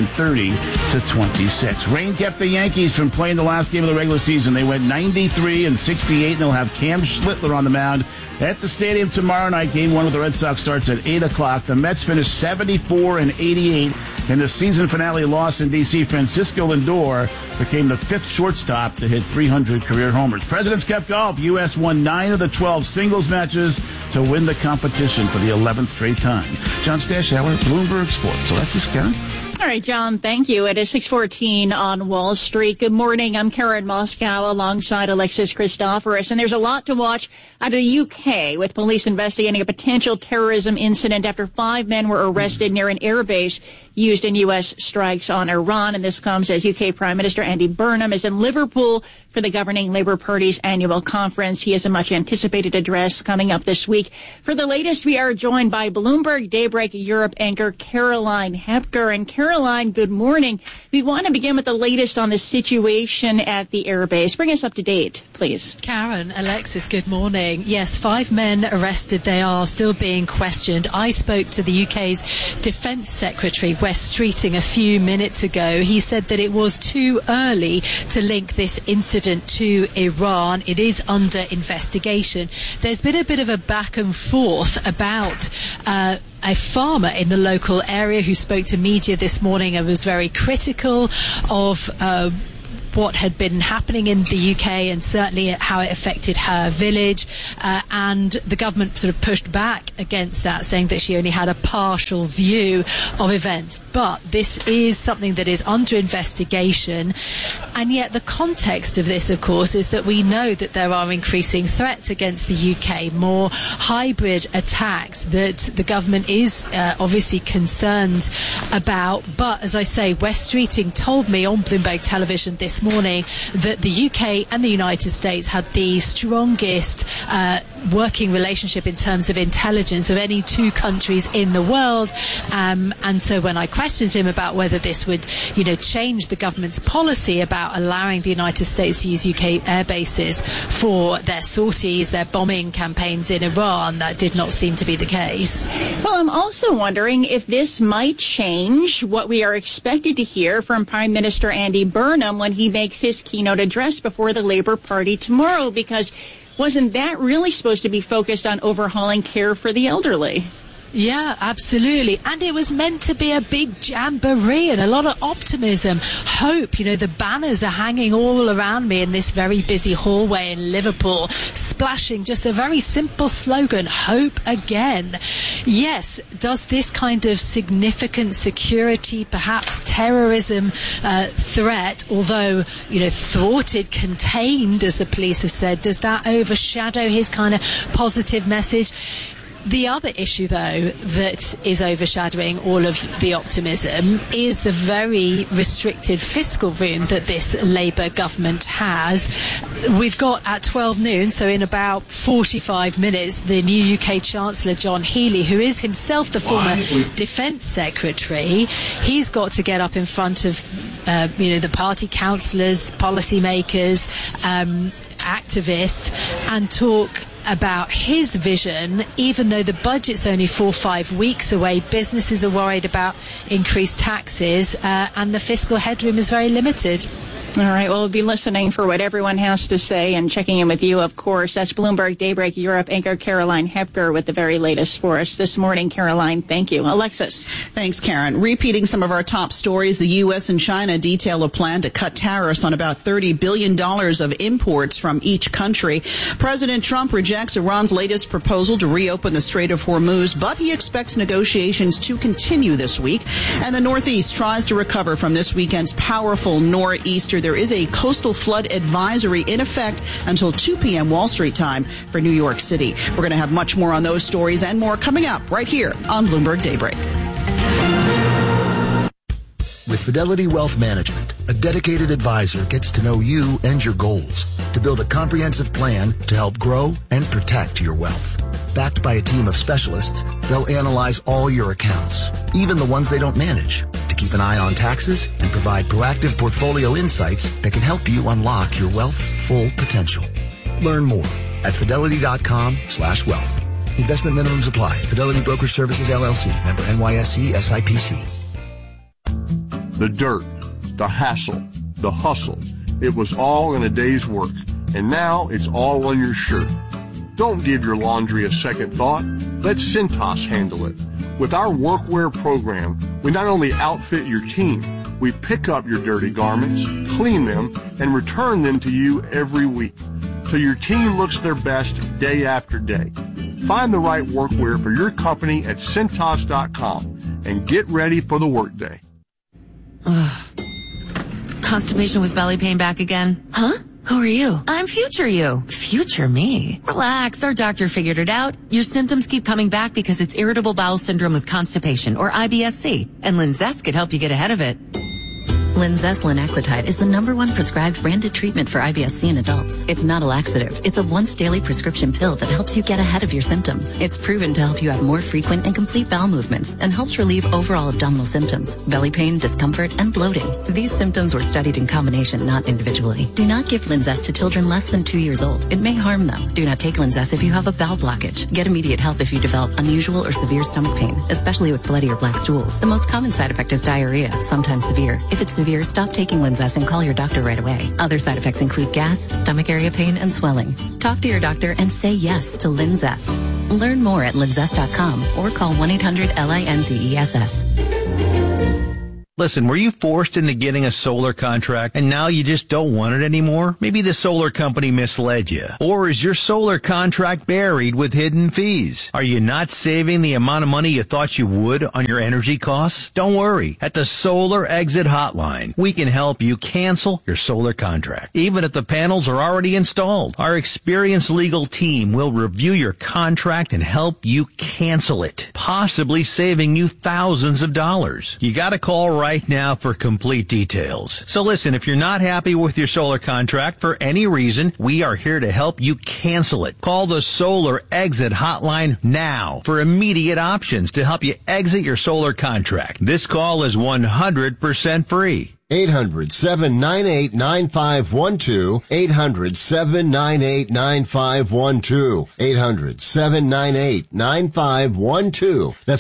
30-26. Rain kept the Yankees from playing the last game of the regular season. They went 93-68, and they'll have Cam Schlittler on the mound at the stadium tomorrow night. Game one with the Red Sox starts at 8 o'clock. The Mets finished 74-88 in the season finale loss in D.C. Francisco Lindor became the fifth shortstop to hit 300 career homers. President's Cup Golf, U.S. won 9 of the 12 singles matches to win the competition for the 11th straight time. John Stashower, Bloomberg Sports. Alexis, Karen? All right, John, thank you. It is 6:14 on Wall Street. Good morning. I'm Karen Moscow alongside Alexis Christoforous. And there's a lot to watch out of the UK with police investigating a potential terrorism incident after 5 men were arrested near an airbase used in U.S. strikes on Iran. And this comes as UK Prime Minister Andy Burnham is in Liverpool for the governing Labour Party's annual conference. He has a much anticipated address coming up this week. For the latest, we are joined by Bloomberg Daybreak Europe anchor Caroline Hepker. And Caroline, good morning. We want to begin with the latest on the situation at the airbase. Bring us up to date, please. Karen, Alexis, good morning. Yes, 5 men arrested. They are still being questioned. I spoke to the UK's Defence Secretary, Wes Streeting, a few minutes ago. He said that it was too early to link this incident to Iran. It is under investigation. There's been a bit of a back and forth about a farmer in the local area who spoke to media this morning and was very critical of what had been happening in the UK and certainly how it affected her village. And the government sort of pushed back against that, saying that she only had a partial view of events. But this is something that is under investigation. And yet the context of this, of course, is that we know that there are increasing threats against the UK, more hybrid attacks that the government is obviously concerned about. But as I say, Wes Streeting told me on Bloomberg Television this morning that the UK and the United States had the strongest working relationship in terms of intelligence of any two countries in the world. And so when I questioned him about whether this would, change the government's policy about allowing the United States to use UK air bases for their sorties, their bombing campaigns in Iran, that did not seem to be the case. Well, I'm also wondering if this might change what we are expected to hear from Prime Minister Andy Burnham when he makes his keynote address before the Labour Party tomorrow, because wasn't that really supposed to be focused on overhauling care for the elderly? Yeah, absolutely. And it was meant to be a big jamboree and a lot of optimism, hope. The banners are hanging all around me in this very busy hallway in Liverpool, splashing just a very simple slogan, hope again. Yes, does this kind of significant security, perhaps terrorism threat, although, thwarted, contained, as the police have said, does that overshadow his kind of positive message? The other issue, though, that is overshadowing all of the optimism is the very restricted fiscal room that this Labour government has. We've got at 12 noon, so in about 45 minutes, the new UK Chancellor, John Healey, who is himself the former Defence Secretary, he's got to get up in front of, the party councillors, policymakers, activists, and talk about his vision. Even though the budget's only 4 or 5 weeks away, businesses are worried about increased taxes, and the fiscal headroom is very limited. All right, well, we'll be listening for what everyone has to say and checking in with you, of course. That's Bloomberg Daybreak Europe anchor Caroline Hepker with the very latest for us this morning. Caroline, thank you. Alexis. Thanks, Karen. Repeating some of our top stories, the U.S. and China detail a plan to cut tariffs on about $30 billion of imports from each country. President Trump rejects Iran's latest proposal to reopen the Strait of Hormuz, but he expects negotiations to continue this week. And the Northeast tries to recover from this weekend's powerful nor'easter. There is a coastal flood advisory in effect until 2 p.m. Wall Street time for New York City. We're going to have much more on those stories and more coming up right here on Bloomberg Daybreak. With Fidelity Wealth Management, a dedicated advisor gets to know you and your goals to build a comprehensive plan to help grow and protect your wealth. Backed by a team of specialists, they'll analyze all your accounts, even the ones they don't manage, to keep an eye on taxes and provide proactive portfolio insights that can help you unlock your wealth's full potential. Learn more at fidelity.com/wealth. Investment minimums apply. Fidelity Brokerage Services, LLC. Member NYSE SIPC. The dirt, the hassle, the hustle. It was all in a day's work. And now it's all on your shirt. Don't give your laundry a second thought. Let Cintas handle it. With our workwear program, we not only outfit your team, we pick up your dirty garments, clean them, and return them to you every week. So your team looks their best day after day. Find the right workwear for your company at Cintas.com and get ready for the workday. Constipation with belly pain back again? Huh? Who are you? I'm future you. Future me. Relax, our doctor figured it out. Your symptoms keep coming back because it's irritable bowel syndrome with constipation, or IBS-C, and Linzess could help you get ahead of it. Linzess linaclotide is the #1 prescribed branded treatment for IBS-C in adults. It's not a laxative. It's a once daily prescription pill that helps you get ahead of your symptoms. It's proven to help you have more frequent and complete bowel movements and helps relieve overall abdominal symptoms, belly pain, discomfort, and bloating. These symptoms were studied in combination, not individually. Do not give Linzess to children less than 2 years old. It may harm them. Do not take Linzess if you have a bowel blockage. Get immediate help if you develop unusual or severe stomach pain, especially with bloody or black stools. The most common side effect is diarrhea, sometimes severe. If it's severe, stop taking Linzess and call your doctor right away. Other side effects include gas, stomach area pain, and swelling. Talk to your doctor and say yes to Linzess. Learn more at linzess.com or call 1-800-LINZESS. Listen, were you forced into getting a solar contract and now you just don't want it anymore? Maybe the solar company misled you. Or is your solar contract buried with hidden fees? Are you not saving the amount of money you thought you would on your energy costs? Don't worry. At the Solar Exit Hotline, we can help you cancel your solar contract, even if the panels are already installed. Our experienced legal team will review your contract and help you cancel it, possibly saving you thousands of dollars. You gotta call right now for complete details. So listen, if you're not happy with your solar contract for any reason, we are here to help you cancel it. Call the Solar Exit Hotline now for immediate options to help you exit your solar contract. This call is 100% free. 800-798-9512. 800-798-9512. 800-798-9512. That's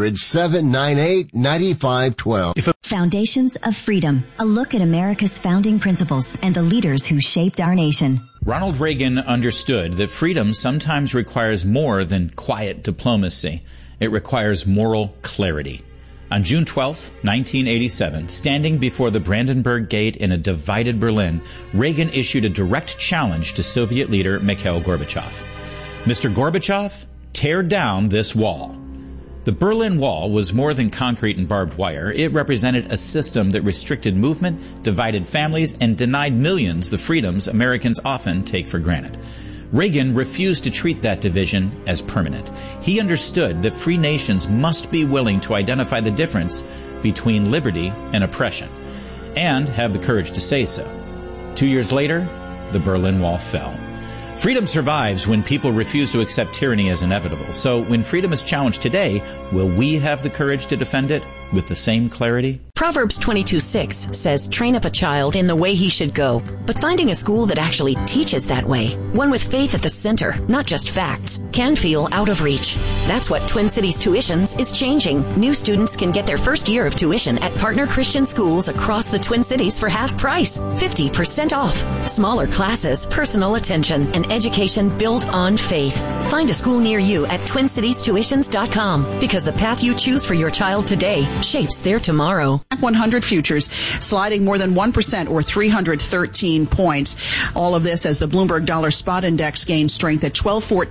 800-798-9512. Foundations of Freedom. A look at America's founding principles and the leaders who shaped our nation. Ronald Reagan understood that freedom sometimes requires more than quiet diplomacy. It requires moral clarity. On June 12, 1987, standing before the Brandenburg Gate in a divided Berlin, Reagan issued a direct challenge to Soviet leader Mikhail Gorbachev. Mr. Gorbachev, tear down this wall. The Berlin Wall was more than concrete and barbed wire. It represented a system that restricted movement, divided families, and denied millions the freedoms Americans often take for granted. Reagan refused to treat that division as permanent. He understood that free nations must be willing to identify the difference between liberty and oppression, and have the courage to say so. 2 years later, the Berlin Wall fell. Freedom survives when people refuse to accept tyranny as inevitable. So when freedom is challenged today, will we have the courage to defend it with the same clarity? Proverbs 22:6 says, train up a child in the way he should go. But finding a school that actually teaches that way, one with faith at the center, not just facts, can feel out of reach. That's what Twin Cities Tuitions is changing. New students can get their first year of tuition at partner Christian schools across the Twin Cities for half price, 50% off. Smaller classes, personal attention, and education built on faith. Find a school near you at TwinCitiesTuitions.com, because the path you choose for your child today shapes their tomorrow. 100 futures sliding more than 1% or 313 points. All of this as the Bloomberg Dollar Spot Index gained strength at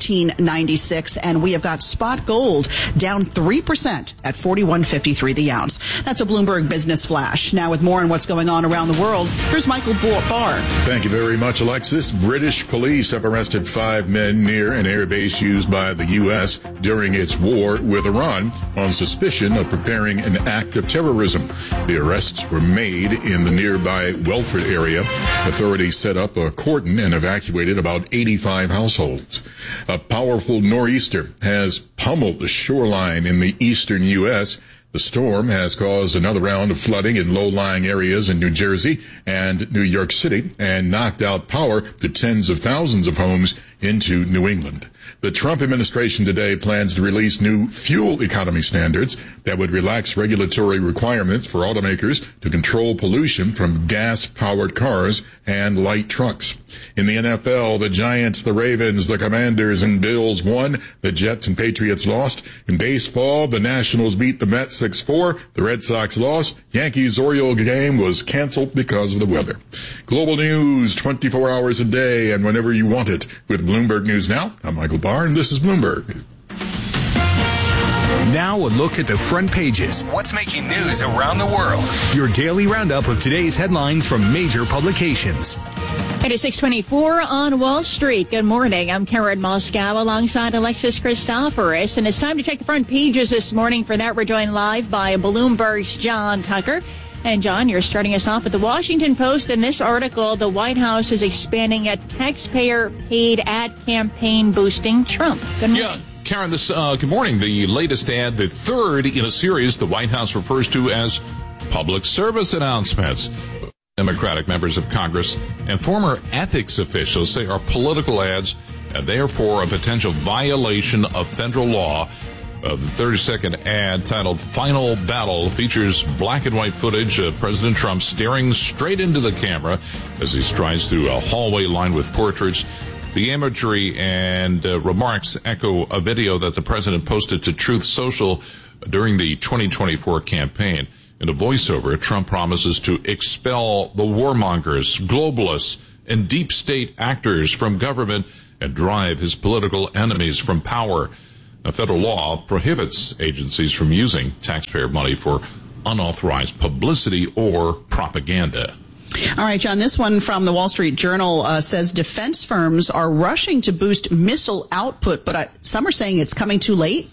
1214.96, and we have got spot gold down 3% at 41.53 the ounce. That's a Bloomberg Business Flash. Now with more on what's going on around the world, here's Michael Barr. Thank you very much, Alexis. British police have arrested 5 men near an airbase used by the U.S. during its war with Iran on suspicion of preparing an act of terrorism. The arrests were made in the nearby Welford area. Authorities set up a cordon and evacuated about 85 households. A powerful nor'easter has pummeled the shoreline in the eastern U.S. The The storm has caused another round of flooding in low-lying areas in New Jersey and New York City and knocked out power to tens of thousands of homes into New England. The Trump administration today plans to release new fuel economy standards that would relax regulatory requirements for automakers to control pollution from gas-powered cars and light trucks. In the NFL, the Giants, the Ravens, the Commanders, and Bills won. The Jets and Patriots lost. In baseball, the Nationals beat the Mets 6-4. The Red Sox lost. Yankees-Orioles game was canceled because of the weather. Global news 24 hours a day and whenever you want it. With Bloomberg News Now, I'm Michael Barr, and this is Bloomberg. Now a look at the front pages. What's making news around the world? Your daily roundup of today's headlines from major publications. It is 6:24 on Wall Street. Good morning. I'm Karen Moscow alongside Alexis Christoforous, and it's time to check the front pages this morning. For that, we're joined live by Bloomberg's John Tucker. And John, you're starting us off with the Washington Post. In this article, the White House is expanding a taxpayer-paid ad campaign boosting Trump. Good morning. Yeah, Karen, good morning. The latest ad, the third in a series the White House refers to as public service announcements. Democratic members of Congress and former ethics officials say are political ads and therefore a potential violation of federal law. The 30-second ad titled Final Battle features black and white footage of President Trump staring straight into the camera as he strides through a hallway lined with portraits. The imagery and remarks echo a video that the president posted to Truth Social during the 2024 campaign. In a voiceover, Trump promises to expel the warmongers, globalists, and deep state actors from government and drive his political enemies from power. A federal law prohibits agencies from using taxpayer money for unauthorized publicity or propaganda. All right, John, this one from the Wall Street Journal says defense firms are rushing to boost missile output, but some are saying it's coming too late.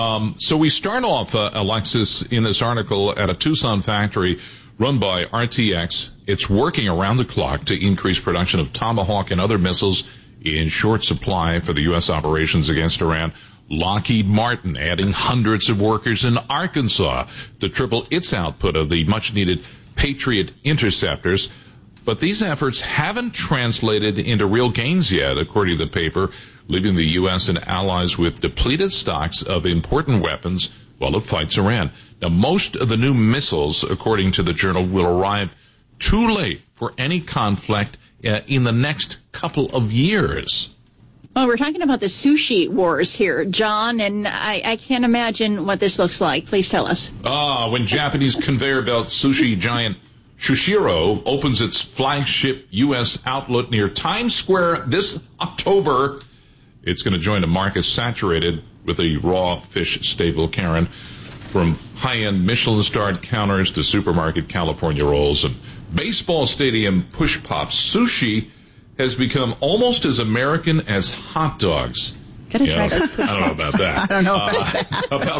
So we start off, Alexis, in this article at a Tucson factory run by RTX. It's working around the clock to increase production of Tomahawk and other missiles in short supply for the U.S. operations against Iran. Lockheed Martin adding hundreds of workers in Arkansas to triple its output of the much-needed Patriot interceptors. But these efforts haven't translated into real gains yet, according to the paper, leaving the U.S. and allies with depleted stocks of important weapons while it fights Iran. Now, most of the new missiles, according to the journal, will arrive too late for any conflict in the next couple of years. Well, we're talking about the sushi wars here, John, and I can't imagine what this looks like. Please tell us. When Japanese conveyor belt sushi giant Sushiro opens its flagship U.S. outlet near Times Square this October, it's going to join a market saturated with a raw fish staple, Karen, from high-end Michelin-starred counters to supermarket California rolls and baseball stadium push-pop. Sushi has become almost as American as hot dogs. I don't know about that. I don't know about that. About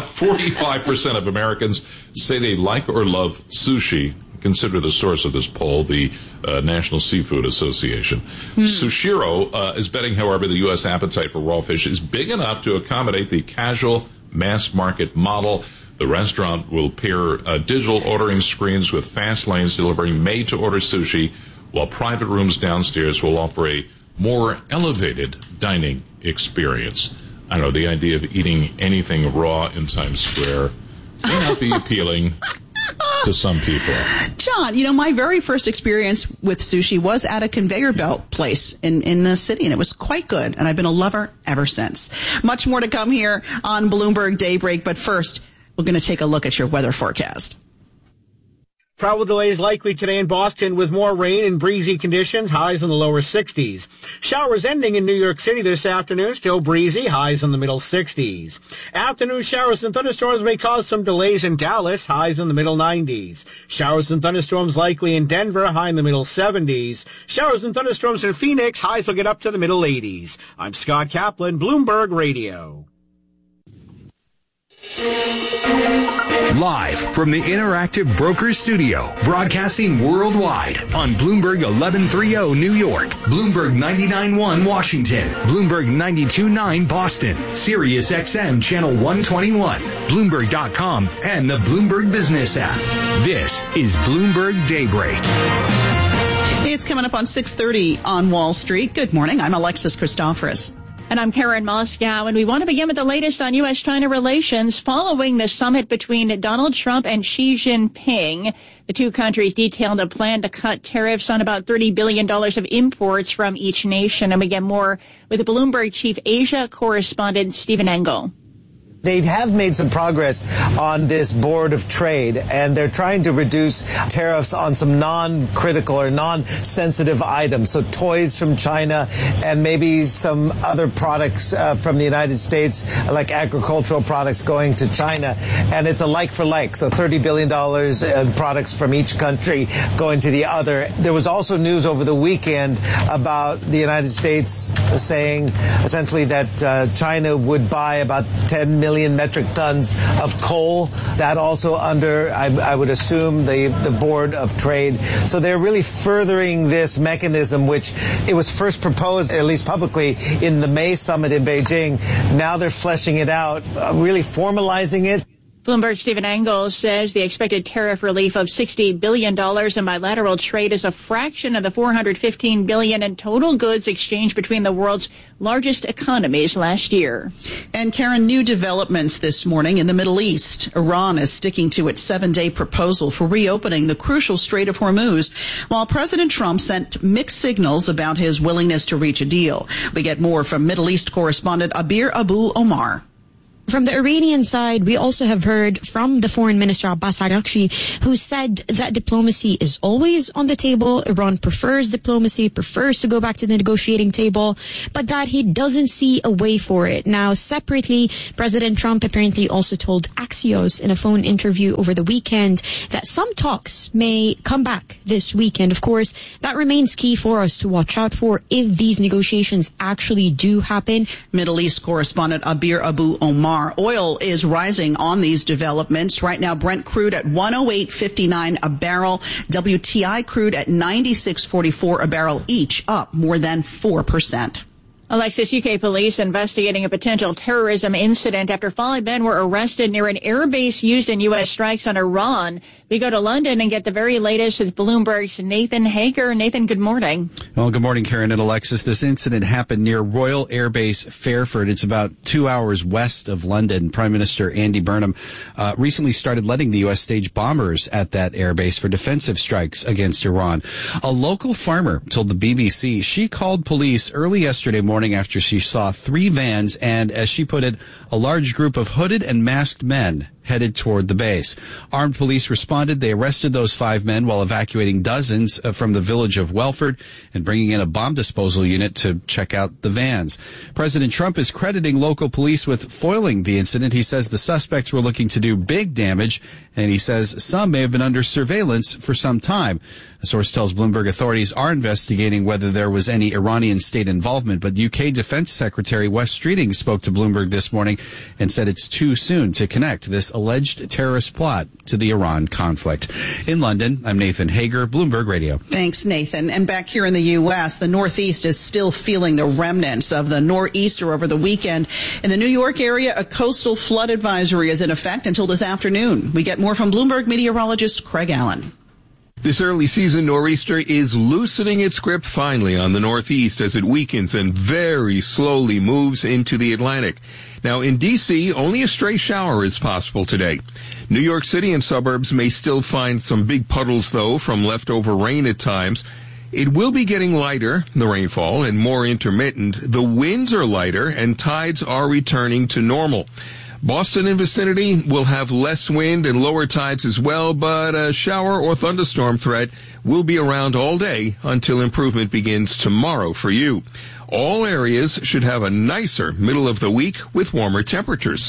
45% of Americans say they like or love sushi. Consider the source of this poll, the National Seafood Association. Sushiro is betting, however, the U.S. appetite for raw fish is big enough to accommodate the casual mass market model. The restaurant will pair digital ordering screens with fast lanes delivering made-to-order sushi, while private rooms downstairs will offer a more elevated dining experience. I don't know, the idea of eating anything raw in Times Square may not be appealing to some people. John, my very first experience with sushi was at a conveyor belt place in the city, and it was quite good, and I've been a lover ever since. Much more to come here on Bloomberg Daybreak, but first, we're going to take a look at your weather forecast. Travel delays likely today in Boston with more rain and breezy conditions, highs in the lower 60s. Showers ending in New York City this afternoon, still breezy, highs in the middle 60s. Afternoon showers and thunderstorms may cause some delays in Dallas, highs in the middle 90s. Showers and thunderstorms likely in Denver, high in the middle 70s. Showers and thunderstorms in Phoenix, highs will get up to the middle 80s. I'm Scott Kaplan, Bloomberg Radio. Live from the Interactive Brokers Studio, broadcasting worldwide on Bloomberg 1130 New York, Bloomberg 99.1 Washington, Bloomberg 92.9 Boston, Sirius XM Channel 121, Bloomberg.com, and the Bloomberg Business app. This is Bloomberg Daybreak. It's coming up on 6:30 on Wall Street. Good morning. I'm Alexis Christoforous. And I'm Karen Moscow, and we want to begin with the latest on U.S.-China relations following the summit between Donald Trump and Xi Jinping. The two countries detailed a plan to cut tariffs on about $30 billion of imports from each nation. And we get more with the Bloomberg Chief Asia correspondent Stephen Engel. They have made some progress on this board of trade, and they're trying to reduce tariffs on some non-critical or non-sensitive items. So toys from China and maybe some other products from the United States, like agricultural products going to China. And it's a like for like. So $30 billion in products from each country going to the other. There was also news over the weekend about the United States saying essentially that China would buy about 10 million metric tons of coal. That also under, I would assume, the Board of Trade. So they're really furthering this mechanism, which it was first proposed, at least publicly, in the May summit in Beijing. Now they're fleshing it out, really formalizing it. Bloomberg's Stephen Engel says the expected tariff relief of $60 billion in bilateral trade is a fraction of the $415 billion in total goods exchanged between the world's largest economies last year. And Karen, new developments this morning in the Middle East. Iran is sticking to its 7-day proposal for reopening the crucial Strait of Hormuz, while President Trump sent mixed signals about his willingness to reach a deal. We get more from Middle East correspondent Abir Abu Omar. From the Iranian side, we also have heard from the Foreign Minister Abbas Araghchi, who said that diplomacy is always on the table. Iran prefers diplomacy, prefers to go back to the negotiating table, but that he doesn't see a way for it. Now, separately, President Trump apparently also told Axios in a phone interview over the weekend that some talks may come back this weekend. Of course, that remains key for us to watch out for if these negotiations actually do happen. Middle East correspondent Abir Abu Omar. Oil is rising on these developments. Right now, Brent crude at $108.59 a barrel, WTI crude at $96.44 a barrel, each up more than 4%. Alexis, UK police investigating a potential terrorism incident after 5 men were arrested near an airbase used in U.S. strikes on Iran. We go to London and get the very latest with Bloomberg's Nathan Hager. Nathan, good morning. Well, good morning, Karen and Alexis. This incident happened near Royal Air Base Fairford. It's about 2 hours west of London. Prime Minister Andy Burnham recently started letting the U.S. stage bombers at that airbase for defensive strikes against Iran. A local farmer told the BBC she called police early yesterday morning after she saw 3 vans and, as she put it, a large group of hooded and masked men headed toward the base. Armed police responded. They arrested those 5 men while evacuating dozens from the village of Welford and bringing in a bomb disposal unit to check out the vans. President Trump is crediting local police with foiling the incident. He says the suspects were looking to do big damage, and he says some may have been under surveillance for some time. A source tells Bloomberg authorities are investigating whether there was any Iranian state involvement, but UK Defense Secretary Wes Streeting spoke to Bloomberg this morning and said it's too soon to connect this alleged terrorist plot to the Iran conflict. In London, I'm Nathan Hager, Bloomberg Radio. Thanks, Nathan. And back here in the U.S., the Northeast is still feeling the remnants of the nor'easter over the weekend. In the New York area, a coastal flood advisory is in effect until this afternoon. We get more from Bloomberg meteorologist Craig Allen. This early season nor'easter is loosening its grip finally on the Northeast as it weakens and very slowly moves into the Atlantic. Now, in D.C., only a stray shower is possible today. New York City and suburbs may still find some big puddles, though, from leftover rain at times. It will be getting lighter, the rainfall, and more intermittent. The winds are lighter, and tides are returning to normal. Boston and vicinity will have less wind and lower tides as well, but a shower or thunderstorm threat will be around all day until improvement begins tomorrow for you. All areas should have a nicer middle of the week with warmer temperatures.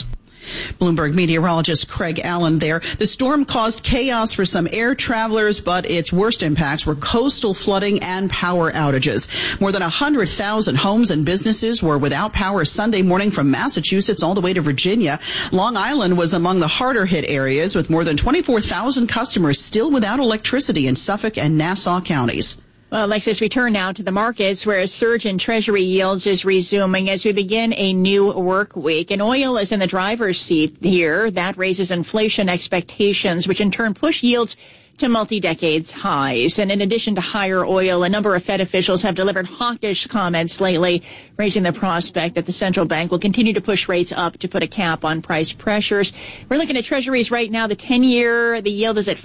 Bloomberg meteorologist Craig Allen there. The storm caused chaos for some air travelers, but its worst impacts were coastal flooding and power outages. More than 100,000 homes and businesses were without power Sunday morning from Massachusetts all the way to Virginia. Long Island was among the harder hit areas, with more than 24,000 customers still without electricity in Suffolk and Nassau counties. Well, Alexis, we turn now to the markets where a surge in Treasury yields is resuming as we begin a new work week. And oil is in the driver's seat here. That raises inflation expectations, which in turn push yields to multi-decades highs. And in addition to higher oil, a number of Fed officials have delivered hawkish comments lately, raising the prospect that the central bank will continue to push rates up to put a cap on price pressures. We're looking at treasuries right now. The 10-year, the yield is at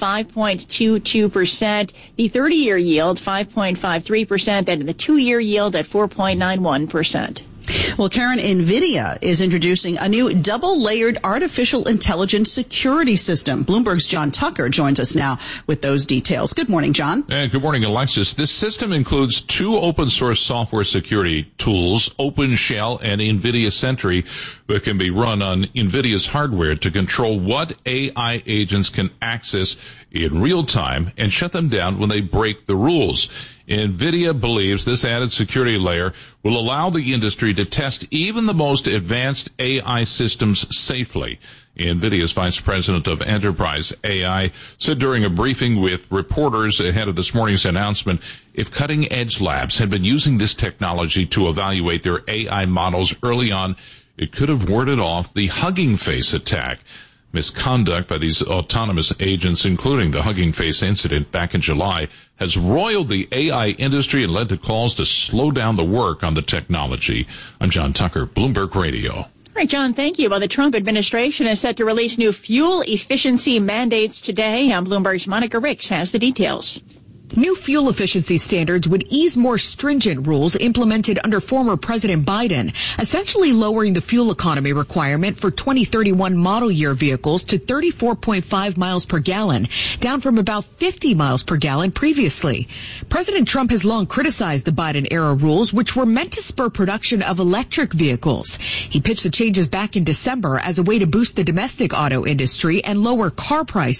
5.22%. The 30-year yield, 5.53%. And the 2-year yield at 4.91%. Well, Karen, NVIDIA is introducing a new double-layered artificial intelligence security system. Bloomberg's John Tucker joins us now with those details. Good morning, John. And good morning, Alexis. This system includes 2 open-source software security tools, OpenShell and NVIDIA Sentry, that can be run on NVIDIA's hardware to control what AI agents can access in real time and shut them down when they break the rules. NVIDIA believes this added security layer will allow the industry to test even the most advanced AI systems safely. NVIDIA's Vice President of Enterprise AI said during a briefing with reporters ahead of this morning's announcement, if cutting-edge labs had been using this technology to evaluate their AI models early on, it could have warded off the Hugging Face attack. Misconduct by these autonomous agents, including the Hugging Face incident back in July, has roiled the AI industry and led to calls to slow down the work on the technology. I'm John Tucker, Bloomberg Radio. All right, John, thank you. Well, the Trump administration is set to release new fuel efficiency mandates today. Bloomberg's Monica Ricks has the details. New fuel efficiency standards would ease more stringent rules implemented under former President Biden, essentially lowering the fuel economy requirement for 2031 model year vehicles to 34.5 miles per gallon, down from about 50 miles per gallon previously. President Trump has long criticized the Biden-era rules, which were meant to spur production of electric vehicles. He pitched the changes back in December as a way to boost the domestic auto industry and lower car prices.